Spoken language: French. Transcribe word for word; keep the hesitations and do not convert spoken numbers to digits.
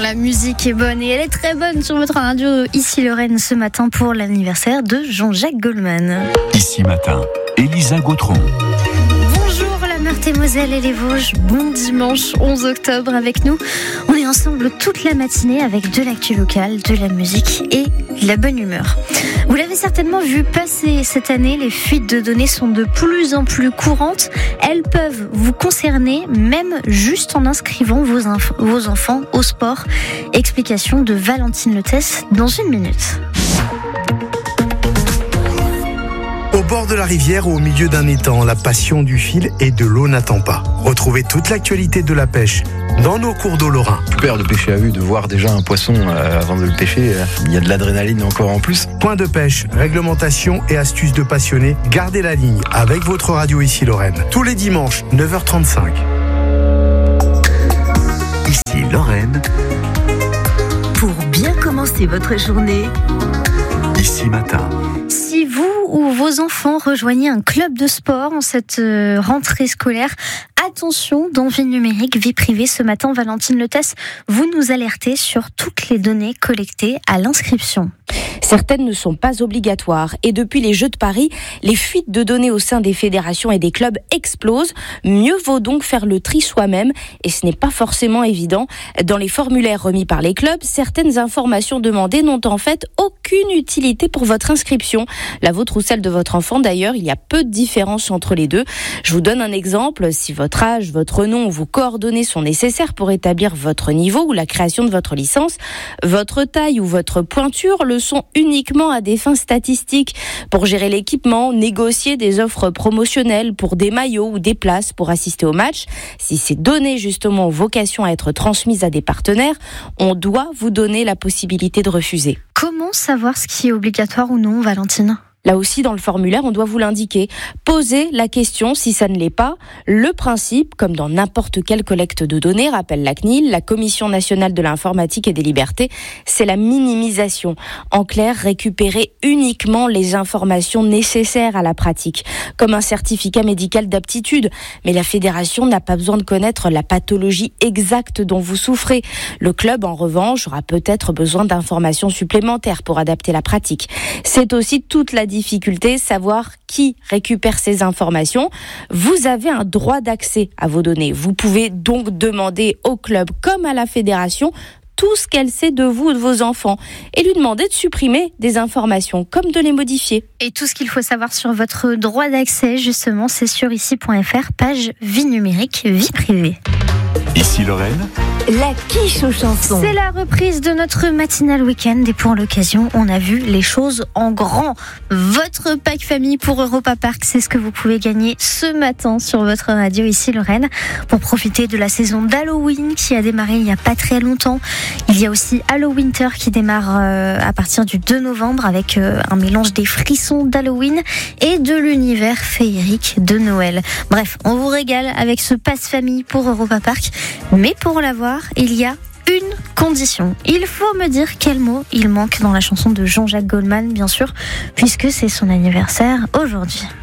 la musique est bonne et elle est très bonne sur votre radio Ici Lorraine ce matin pour l'anniversaire de Jean-Jacques Goldman. Ici matin, Elisa Gautron. Bonjour la Meurthe-et-Moselle et les Vosges, bon dimanche onze octobre avec nous. On est ensemble toute la matinée avec de l'actu locale, de la musique et de la bonne humeur. Vous l'avez certainement vu passer cette année, les fuites de données sont de plus en plus courantes. Elles peuvent vous concerner même juste en inscrivant vos, inf- vos enfants au sport. Explication de Valentine Letès dans une minute. Au bord de la rivière ou au milieu d'un étang, la passion du fil et de l'eau n'attend pas. Retrouvez toute l'actualité de la pêche dans nos cours d'eau lorrains. Super de pêcher à vue, de voir déjà un poisson euh, avant de le pêcher, euh, il y a de l'adrénaline encore en plus. Point de pêche, réglementation et astuces de passionnés, gardez la ligne avec votre radio Ici Lorraine. Tous les dimanches, neuf heures trente-cinq. Ici Lorraine. Pour bien commencer votre journée. Ici matin. Si vous ou vos enfants rejoignez un club de sport en cette euh, rentrée scolaire, attention, dans Vie numérique, vie privée, ce matin, Valentine Letès, vous nous alertez sur toutes les données collectées à l'inscription. Certaines ne sont pas obligatoires et depuis les Jeux de Paris, les fuites de données au sein des fédérations et des clubs explosent. Mieux vaut donc faire le tri soi-même et ce n'est pas forcément évident. Dans les formulaires remis par les clubs, certaines informations demandées n'ont en fait aucune utilité pour votre inscription. La vôtre ou celle de votre enfant d'ailleurs, il y a peu de différence entre les deux. Je vous donne un exemple. Si votre âge, votre nom ou vos coordonnées sont nécessaires pour établir votre niveau ou la création de votre licence, votre taille ou votre pointure le sont uniquement à des fins statistiques, pour gérer l'équipement, négocier des offres promotionnelles pour des maillots ou des places pour assister au match. Si ces données justement ont vocation à être transmises à des partenaires, on doit vous donner la possibilité de refuser. Comment savoir ce qui est obligatoire ou non, Valentine ? Là aussi, dans le formulaire, on doit vous l'indiquer. Posez la question si ça ne l'est pas. Le principe, comme dans n'importe quelle collecte de données, rappelle la C N I L, la Commission nationale de l'informatique et des libertés, c'est la minimisation. En clair, récupérer uniquement les informations nécessaires à la pratique, comme un certificat médical d'aptitude. Mais la fédération n'a pas besoin de connaître la pathologie exacte dont vous souffrez. Le club, en revanche, aura peut-être besoin d'informations supplémentaires pour adapter la pratique. C'est aussi toute la difficulté, savoir qui récupère ces informations. Vous avez un droit d'accès à vos données. Vous pouvez donc demander au club comme à la fédération tout ce qu'elle sait de vous ou de vos enfants et lui demander de supprimer des informations comme de les modifier. Et tout ce qu'il faut savoir sur votre droit d'accès, justement, c'est sur ici point f r, page vie numérique, vie privée. Ici Lorraine. La quiche aux chansons. C'est la reprise de notre matinale week-end et pour l'occasion, on a vu les choses en grand. Votre pack famille pour Europa Park, c'est ce que vous pouvez gagner ce matin sur votre radio Ici Lorraine pour profiter de la saison d'Halloween qui a démarré il n'y a pas très longtemps. Il y a aussi Hallowinter qui démarre euh, à partir du deux novembre avec euh, un mélange des frissons d'Halloween et de l'univers féerique de Noël. Bref, on vous régale avec ce pass famille pour Europa Park. Mais pour l'avoir, il y a une condition. Il faut me dire quel mot il manque dans la chanson de Jean-Jacques Goldman, bien sûr, puisque c'est son anniversaire aujourd'hui.